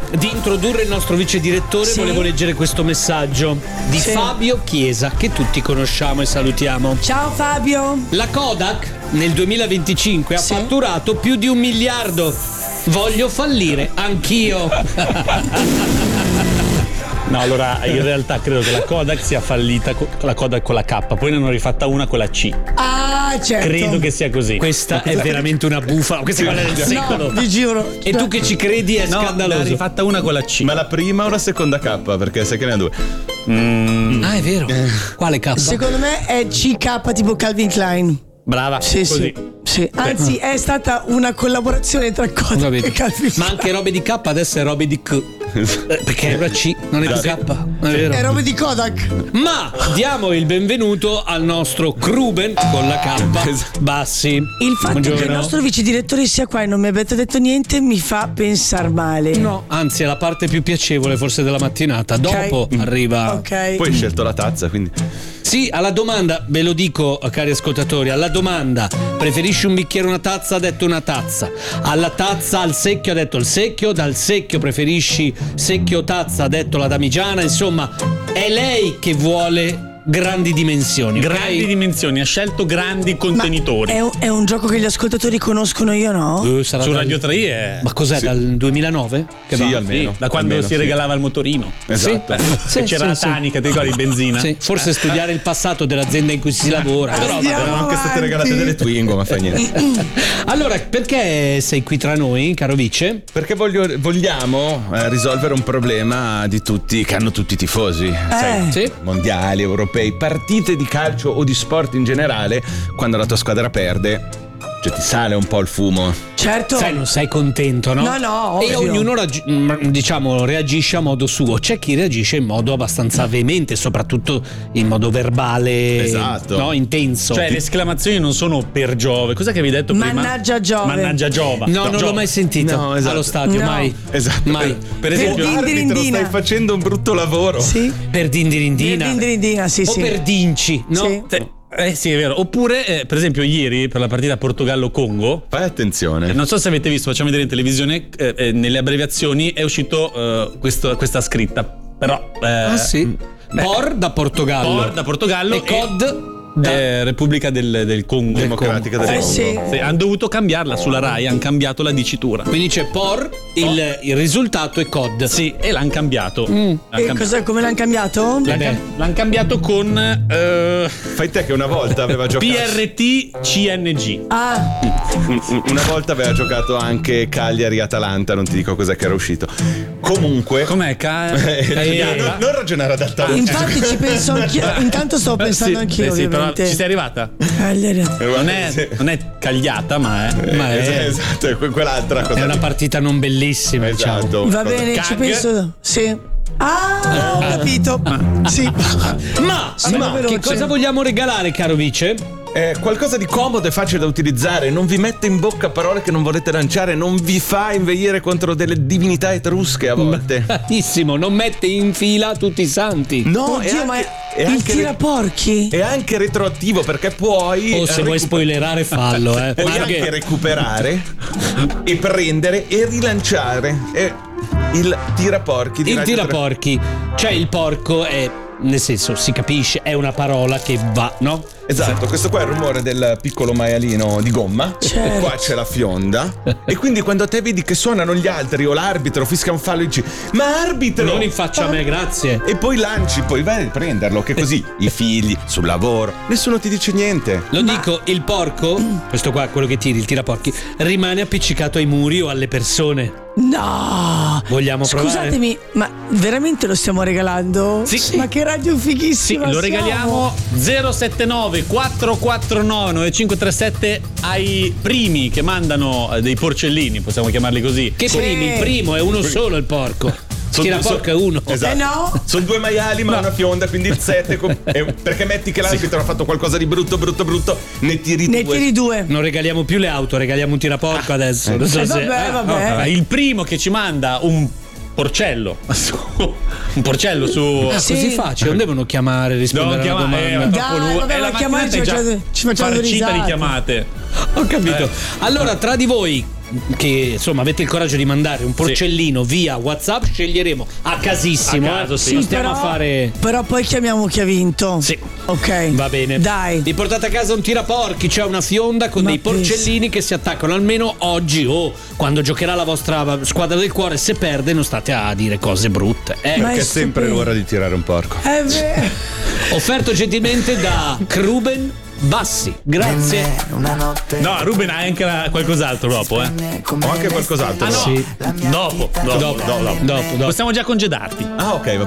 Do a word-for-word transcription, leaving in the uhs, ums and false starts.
di introdurre il nostro vice direttore, Sì. volevo leggere questo messaggio di Sì. Fabio Chiesa, che tutti conosciamo e salutiamo. Ciao Fabio. La Kodak nel duemilaventicinque ha Sì. fatturato più di un miliardo. Voglio fallire anch'io. No, allora in realtà credo che la Kodak sia fallita con la Kodak con la K, poi ne hanno rifatta una con la C. Ah, certo. Credo che sia così. Questa è veramente una bufala. Questa è quella del secolo. No, vi giuro. E tu che ci credi è No, ne ha scandaloso. rifatta una con la C. Ma la prima o la seconda K? Perché sai che ne ha due. Mm, Ah, è vero. Quale K? Secondo me è C K tipo Calvin Klein. brava. Sì, così. sì. Sì. Anzi, è stata una collaborazione tra Kodak Capito. e Calvin Ma Klein. anche robe di K adesso è robe di K. Eh, Perché è una C, non è di K. È vero. È roba di Kodak. Ma diamo il benvenuto al nostro Kruben con la K. Bassi. Il fatto Buongiorno. che il nostro vice direttore sia qua e non mi avete detto niente mi fa pensare male. No, anzi è la parte più piacevole forse della mattinata. Dopo arriva. Ok. Poi hai scelto la tazza, quindi. Sì, alla domanda, ve lo dico cari ascoltatori, alla domanda preferisci un bicchiere o una tazza ha detto una tazza, alla tazza al secchio ha detto il secchio, dal secchio preferisci secchio o tazza ha detto la damigiana, insomma è lei che vuole grandi dimensioni. Grandi ok? dimensioni, ha scelto grandi Ma contenitori. È un, è un gioco che gli ascoltatori conoscono, io no? Eh, sarà Su dal- Radio tre è. Ma cos'è, dal duemilanove? Che Sì, va? almeno. Sì, da quando Almeno, si sì. regalava il motorino. Esatto. Eh, Sì, e c'era sì, la sì. tanica, ti ricordi, benzina? Sì, forse studiare il passato dell'azienda in cui si lavora. Però, Andiamo Erano anche state avanti. regalate delle Twingo, ma fa niente. allora, perché sei qui tra noi, caro vice? Perché voglio- vogliamo eh, risolvere un problema di tutti, che hanno tutti i tifosi. Sai, Sì? mondiali, europei, partite di calcio o di sport in generale, quando la tua squadra perde, cioè ti sale un po' il fumo. Certo. Sai, non sei contento, no? No, no, E ovvio. ognuno raggi- mh, diciamo reagisce a modo suo. C'è chi reagisce in modo abbastanza veemente, soprattutto in modo verbale, Esatto. no? Intenso. Cioè, le esclamazioni non sono per Giove. Cos'è che avevi detto prima? Mannaggia Giove. Mannaggia Giova. no, non l'ho Giova. mai sentito No, esatto. allo stadio, No. mai. Esatto. Mai. Per, Per esempio, Din- arbitro, dirindina. stai facendo un brutto lavoro. Sì. Per dindirindina. Per dindirindina, sì, o sì. per dinci, no? Sì. Sì. Eh sì, è vero. Oppure, eh, per esempio, ieri per la partita Portogallo-Congo. Fai attenzione. Non so se avete visto, facciamo vedere in televisione, eh, eh, nelle abbreviazioni è uscito eh, questo- questa scritta. Però. Eh, Ah sì. Por da Portogallo. Por da Portogallo E Cod da... eh, Repubblica del, del Congo. Democratica del Eh, Congo. sì. Sì, hanno dovuto cambiarla sulla Rai, hanno cambiato la dicitura. Quindi c'è por, il, il risultato è Cod. Sì, e l'hanno cambiato. L'han E cambiato. cosa, come l'hanno cambiato? L'han, cam- l'han cambiato con eh, Fai te che una volta aveva P giocato. R T C N G. Ah, un- un- Una volta aveva giocato anche Cagliari-Atalanta, non ti dico cos'è che era uscito. Comunque. Com'è? Ca- Eh, Cagliari? non, non ragionare ad alta voce. infatti ci penso anch'io. Intanto stavo pensando Sì, anch'io, eh sì, però ovviamente. ci sei arrivata? Cagliari. Non è, Sì. non è cagliata, ma è. Ma Eh, è, esatto, è que- quell'altra cosa. è una lì. partita non bellissima, diciamo. Esatto. Va Cosa- bene, ci Cag. penso. Sì. Ah, ho capito. Sì. Ma, Sono ma veloce. che cosa vogliamo regalare, caro vice? È qualcosa di comodo e facile da utilizzare, non vi mette in bocca parole che non volete lanciare, non vi fa inveire contro delle divinità etrusche a volte. Bravissimo, non mette in fila tutti i santi. No, è Oddio, anche, ma è il anche, tiraporchi. è anche retroattivo perché puoi. O se recu- vuoi spoilerare, fallo, eh. Puoi Ma anche che- recuperare e prendere e rilanciare. È il tiraporchi. di Il Radio tre. tiraporchi, cioè il porco è, nel senso, si capisce, è una parola che va, no? Esatto, questo qua è il rumore del piccolo maialino di gomma. Certo. E qua c'è la fionda. E quindi quando te vedi che suonano gli altri o l'arbitro fischia un fallo, dici: ma arbitro! Non in faccia a me, grazie. E poi lanci, poi vai a prenderlo, che così i figli sul lavoro, nessuno ti dice niente. Lo dico, il porco, questo qua, quello che tiri, il tiraporchi, rimane appiccicato ai muri o alle persone. No. Vogliamo provare? Scusatemi, ma veramente lo stiamo regalando? Sì. Ma che radio Sì, fighissima. lo siamo. regaliamo zero sette nove quattro quattro nove nove cinque tre sette ai primi che mandano eh, dei porcellini, possiamo chiamarli così. Che Sì. primi? Il primo è uno solo, il porco. Il tiraporco è uno. Esatto. Eh no? Sono due maiali ma una fionda, quindi il sette. Perché metti che l'arbitro ha fatto qualcosa di brutto, brutto, brutto, ne tiri Ne due. tiri due. Non regaliamo più le auto, regaliamo un tiraporco adesso. Non so Eh, se- vabbè, vabbè. Ah, il primo che ci manda un porcello un porcello su Ah, Sì. così facile, non devono chiamare e rispondere non alla chiama, eh, domanda. ma troppo Dai, lungo. vabbè, Eh, ma la chiamare mattinata ci è già facciamo- ci facciamo due farcita di risate. chiamate. Ho capito. Eh. Allora, tra di voi, che insomma avete il coraggio di mandare un porcellino via WhatsApp, sceglieremo a casissimo. A caso, eh. sì. Non stiamo però, a fare. però poi chiamiamo chi ha vinto. Sì. Ok. Va bene. Dai. Vi portate a casa un tiraporchi, cioè una fionda con Ma dei porcellini pensa. che si attaccano almeno oggi o quando giocherà la vostra squadra del cuore. Se perde non state a dire cose brutte. Eh. Ma Che è sempre stupendo. l'ora di tirare un porco. È vero. Offerto gentilmente da Ruben Bassi. Grazie. No, Ruben ha anche la- qualcos'altro dopo, eh. Ho anche qualcos'altro. Ah no, Sì. dopo, dopo, Dopo, dopo, dopo, dopo. Possiamo già congedarti. Ah, ok, va bene.